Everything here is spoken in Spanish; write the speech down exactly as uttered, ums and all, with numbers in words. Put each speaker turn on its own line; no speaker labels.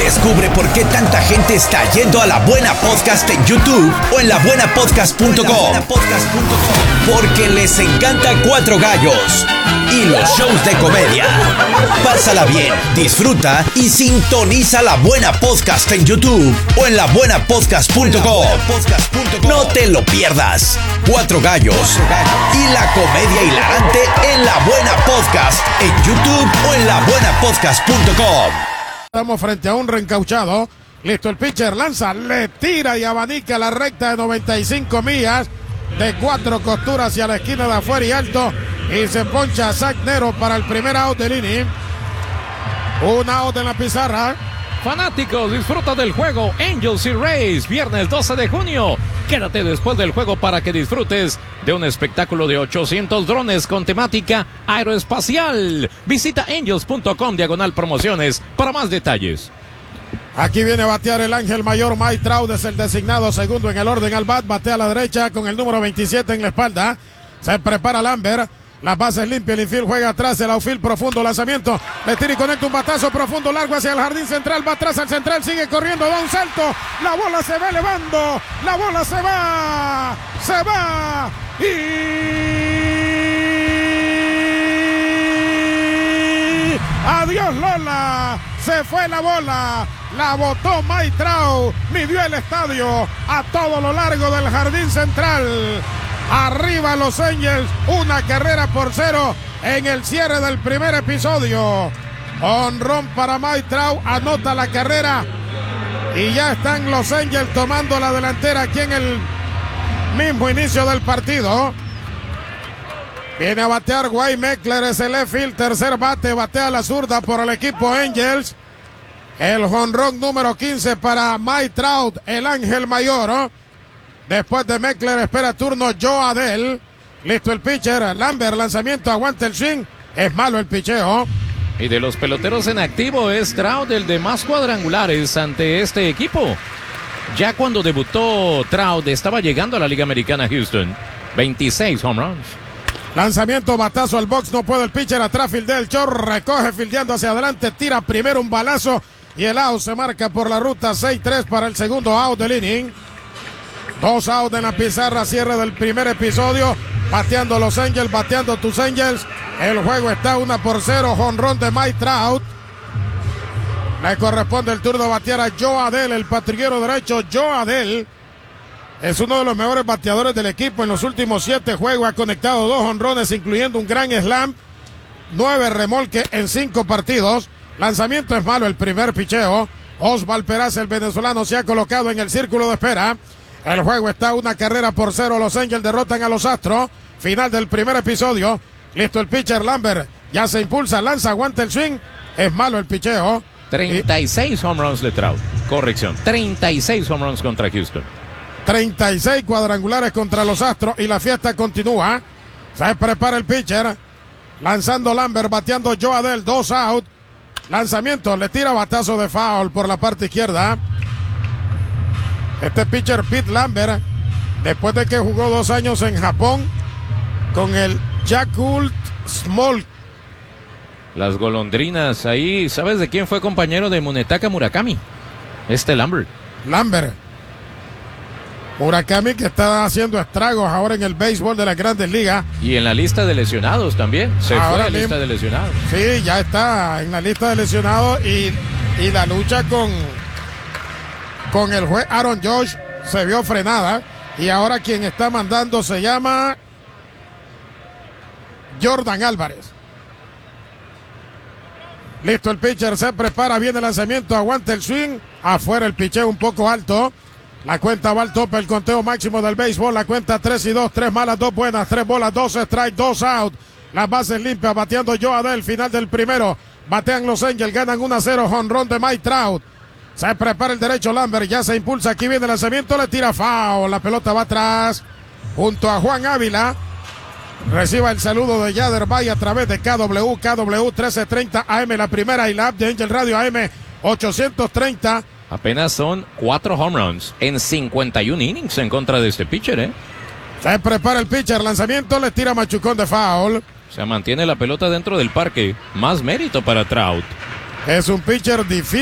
Descubre por qué tanta gente está yendo a La Buena Podcast en YouTube o en la buena podcast punto com. Porque les encanta Cuatro Gallos y los shows de comedia. Pásala bien, disfruta y sintoniza La Buena Podcast en YouTube o en la buena podcast punto com. No te lo pierdas. Cuatro Gallos y la comedia hilarante en La Buena Podcast en YouTube o en la buena podcast punto com.
Estamos frente a un reencauchado. Listo, el pitcher lanza, le tira y abanica la recta de noventa y cinco millas de cuatro costuras hacia la esquina de afuera y alto. Y se poncha a Zach Nero para el primer out del inning. Un out en la pizarra.
Fanáticos, disfruta del juego Angels y Rays, viernes doce de junio. Quédate después del juego para que disfrutes de un espectáculo de ochocientos drones con temática aeroespacial. Visita angels punto com diagonal promociones para más detalles.
Aquí viene a batear el ángel mayor. Mike Trout es el designado segundo en el orden al bat. Batea a la derecha con el número veintisiete en la espalda. Se prepara Lambert. Las bases limpias, el infield juega atrás, el outfield profundo, lanzamiento, le tira y conecta un batazo profundo, largo hacia el jardín central, va atrás al central, sigue corriendo, da un salto, la bola se va elevando, la bola se va, se va, y... ¡adiós Lola! Se fue la bola, la botó Mike Trout, midió el estadio a todo lo largo del jardín central. Arriba Los Angels, una carrera por cero en el cierre del primer episodio. Honrón para Mike Trout, anota la carrera y ya están Los Angels tomando la delantera aquí en el mismo inicio del partido. Viene a batear Wade Meckler, es el left field, tercer bate, batea la zurda por el equipo Angels. El jonrón número quince para Mike Trout, el ángel mayor, ¿no? Después de Meckler espera turno Joe Adell. Listo el pitcher, Lambert, lanzamiento, aguanta el swing. Es malo el picheo.
Y de los peloteros en activo es Trout el de más cuadrangulares ante este equipo. Ya cuando debutó Trout estaba llegando a la Liga Americana Houston. veintiséis home runs.
Lanzamiento, batazo al box, no puede el pitcher, atrás fildea el short, recoge fildeando hacia adelante, tira primero un balazo y el out se marca por la ruta seis tres para el segundo out del inning. Dos out en la pizarra, cierre del primer episodio. Bateando Los Angels, bateando tus Angels. El juego está una por cero. Jonrón de Mike Trout. Le corresponde el turno batear a Joe Adell, el patrillero derecho. Joe Adell es uno de los mejores bateadores del equipo. En los últimos siete juegos ha conectado dos jonrones, incluyendo un gran slam. Nueve remolques en cinco partidos. Lanzamiento es malo, el primer picheo. Osval Peraza, el venezolano, se ha colocado en el círculo de espera. El juego está una carrera por cero. Los Angels derrotan a los Astros. Final del primer episodio. Listo el pitcher Lambert. Ya se impulsa, lanza, aguanta el swing. Es malo el picheo.
treinta y seis home runs de Trout. Corrección. treinta y seis home runs contra Houston.
treinta y seis cuadrangulares contra los Astros. Y la fiesta continúa. Se prepara el pitcher. Lanzando Lambert, bateando Joe Adell. Dos out. Lanzamiento, le tira batazo de foul por la parte izquierda. Este pitcher Pete Lambert, después de que jugó dos años en Japón con el Yakult Small.
Las golondrinas ahí, ¿sabes de quién fue compañero de Munetaka Murakami? Este Lambert.
Lambert. Murakami, que está haciendo estragos ahora en el béisbol de las Grandes Ligas.
Y en la lista de lesionados también. Se ahora fue a la lista de lesionados.
Sí, ya está en la lista de lesionados y, y la lucha con... con el juez Aaron Judge se vio frenada y ahora quien está mandando se llama Jordan Álvarez. Listo el pitcher, se prepara, viene el lanzamiento, aguanta el swing, afuera el picheo un poco alto. La cuenta va al tope, el conteo máximo del béisbol, la cuenta tres y dos, tres malas, dos buenas, tres bolas, dos strike, dos out. Las bases limpias, bateando Joe Adell, final del primero. Batean Los Angels, ganan uno a cero, jonrón de Mike Trout. Se prepara el derecho Lambert, ya se impulsa, aquí viene el lanzamiento, le tira foul, la pelota va atrás, junto a Juan Ávila. Reciba el saludo de Yader Bay a través de K W, K W trece treinta A M, la primera, y la app de Angel Radio A M ochocientos treinta.
Apenas son cuatro home runs en cincuenta y un innings en contra de este pitcher, ¿eh?
Se prepara el pitcher, lanzamiento, le tira machucón de foul.
Se mantiene la pelota dentro del parque, más mérito para Trout.
Es un pitcher difícil.